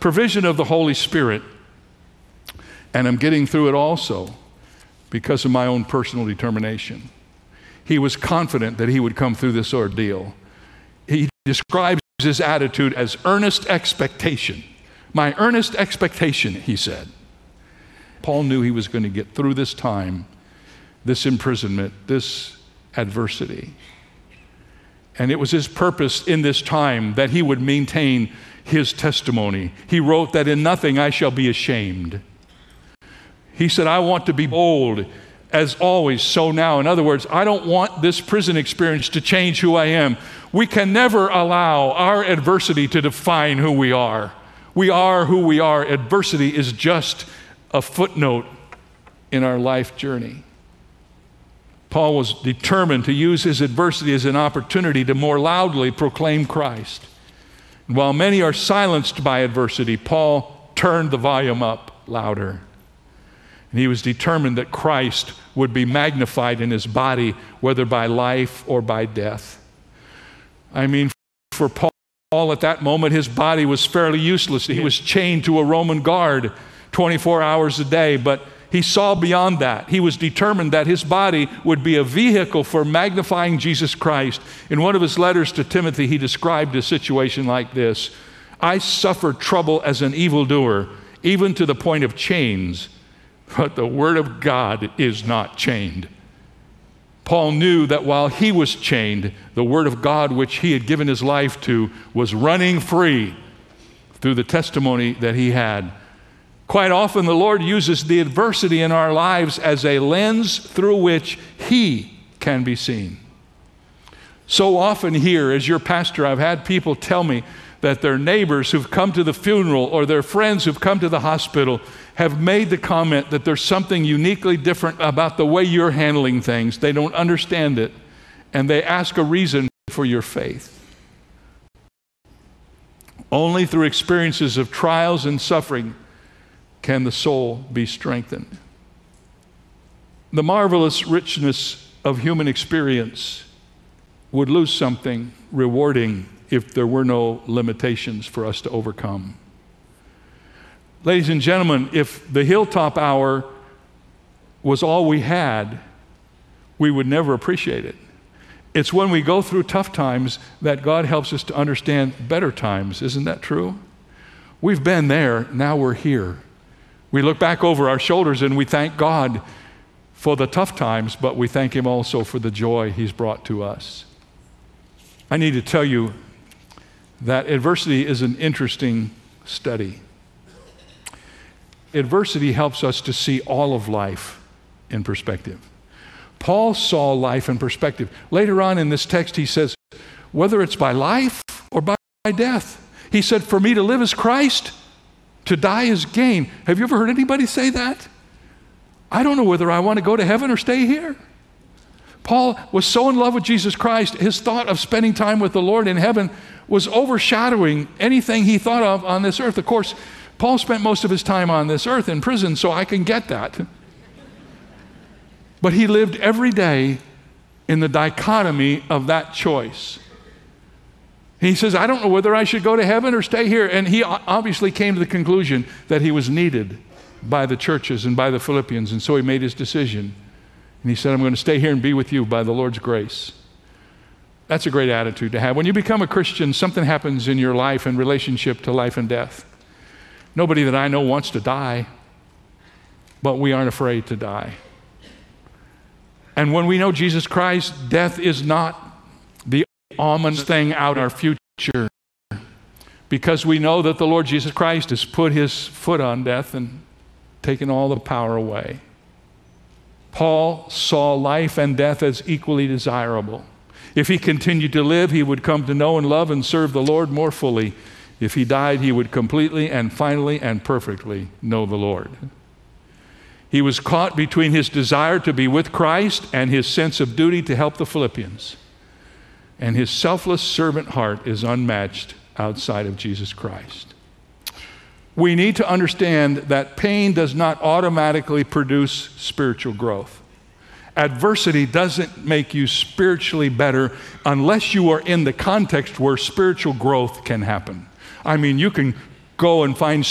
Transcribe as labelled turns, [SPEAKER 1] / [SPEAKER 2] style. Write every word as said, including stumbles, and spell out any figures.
[SPEAKER 1] provision of the Holy Spirit, and I'm getting through it also because of my own personal determination. He was confident that he would come through this ordeal. He describes his attitude as earnest expectation. My earnest expectation, he said. Paul knew he was going to get through this time, this imprisonment, this adversity. And it was his purpose in this time that he would maintain his testimony. He wrote that in nothing I shall be ashamed. He said, I want to be bold as always, so now. In other words, I don't want this prison experience to change who I am. We can never allow our adversity to define who we are. We are who we are. Adversity is just a footnote in our life journey. Paul was determined to use his adversity as an opportunity to more loudly proclaim Christ. And while many are silenced by adversity, Paul turned the volume up louder. And he was determined that Christ would be magnified in his body, whether by life or by death. I mean, for Paul at that moment, his body was fairly useless. He was chained to a Roman guard twenty-four hours a day, but he saw beyond that. He was determined that his body would be a vehicle for magnifying Jesus Christ. In one of his letters to Timothy, he described a situation like this: I suffered trouble as an evildoer, even to the point of chains, but the word of God is not chained. Paul knew that while he was chained, the word of God, which he had given his life to, was running free through the testimony that he had. Quite often, the Lord uses the adversity in our lives as a lens through which he can be seen. So often here, as your pastor, I've had people tell me that their neighbors who've come to the funeral or their friends who've come to the hospital have made the comment that there's something uniquely different about the way you're handling things. They don't understand it, and they ask a reason for your faith. Only through experiences of trials and suffering can the soul be strengthened. The marvelous richness of human experience would lose something rewarding if there were no limitations for us to overcome. Ladies and gentlemen, if the hilltop hour was all we had, we would never appreciate it. It's when we go through tough times that God helps us to understand better times. Isn't that true? We've been there, now we're here. We look back over our shoulders and we thank God for the tough times, but we thank Him also for the joy He's brought to us. I need to tell you that adversity is an interesting study. Adversity helps us to see all of life in perspective. Paul saw life in perspective. Later on in this text, he says, whether it's by life or by death. He said, for me to live is Christ, to die is gain. Have you ever heard anybody say that? I don't know whether I want to go to heaven or stay here. Paul was so in love with Jesus Christ, his thought of spending time with the Lord in heaven was overshadowing anything he thought of on this earth. Of course, Paul spent most of his time on this earth in prison, so I can get that. But he lived every day in the dichotomy of that choice. He says, I don't know whether I should go to heaven or stay here. And he obviously came to the conclusion that he was needed by the churches and by the Philippians, and so he made his decision. And he said, I'm going to stay here and be with you by the Lord's grace. That's a great attitude to have. When you become a Christian, something happens in your life in relationship to life and death. Nobody that I know wants to die, but we aren't afraid to die. And when we know Jesus Christ, death is not the ominous thing out our future, because we know that the Lord Jesus Christ has put his foot on death and taken all the power away. Paul saw life and death as equally desirable. If he continued to live, he would come to know and love and serve the Lord more fully. If he died, he would completely and finally and perfectly know the Lord. He was caught between his desire to be with Christ and his sense of duty to help the Philippians. And his selfless servant heart is unmatched outside of Jesus Christ. We need to understand that pain does not automatically produce spiritual growth. Adversity doesn't make you spiritually better unless you are in the context where spiritual growth can happen. I mean, you can go and find